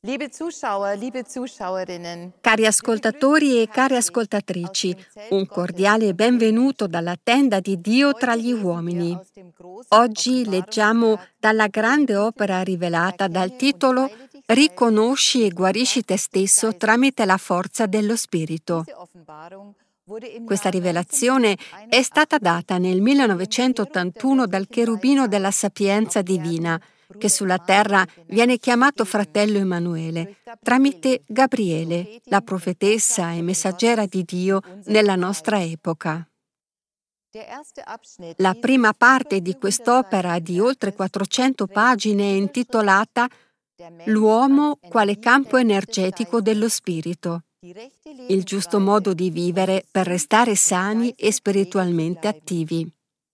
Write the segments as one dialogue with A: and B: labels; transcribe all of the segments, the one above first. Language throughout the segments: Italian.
A: Liebe Zuschauer, liebe Zuschauerinnen,
B: Cari ascoltatori e care ascoltatrici, un cordiale benvenuto dalla tenda di Dio tra gli uomini. Oggi leggiamo dalla grande opera rivelata dal titolo Riconosci e guarisci te stesso tramite la forza dello Spirito. Questa rivelazione è stata data nel 1981 dal cherubino della sapienza divina, che sulla terra viene chiamato fratello Emanuele, tramite Gabriele, la profetessa e messaggera di Dio nella nostra epoca. La prima parte di quest'opera di oltre 400 pagine è intitolata L'uomo quale campo energetico dello spirito, il giusto modo di vivere per restare sani e spiritualmente attivi.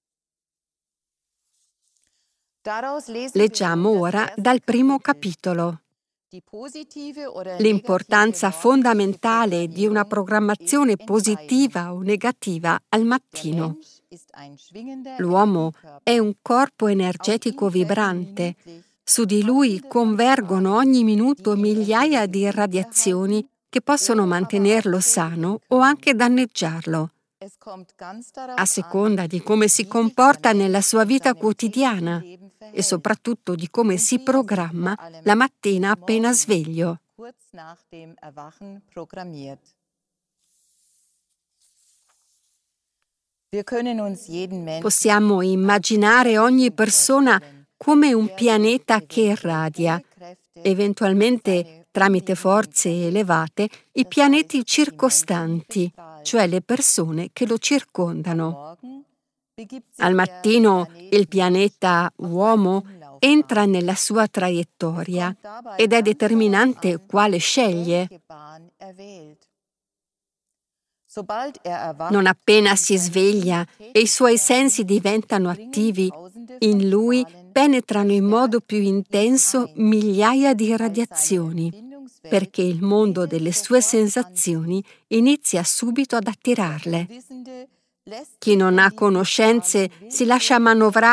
B: Leggiamo ora dal primo capitolo. L'importanza fondamentale di una programmazione positiva o negativa al mattino. L'uomo è un corpo energetico vibrante. Su di lui convergono ogni minuto migliaia di radiazioni che possono mantenerlo sano o anche danneggiarlo, a seconda di come si comporta nella sua vita quotidiana e soprattutto di come si programma la mattina appena sveglio. Possiamo immaginare ogni persona come un pianeta che irradia, eventualmente tramite forze elevate, i pianeti circostanti, cioè le persone che lo circondano. Al mattino il pianeta uomo entra nella sua traiettoria ed è determinante quale sceglie. Non appena si sveglia e i suoi sensi diventano attivi, in lui penetrano in modo più intenso migliaia di radiazioni, perché il mondo delle sue sensazioni inizia subito ad attirarle. Chi non ha conoscenze si lascia manovrare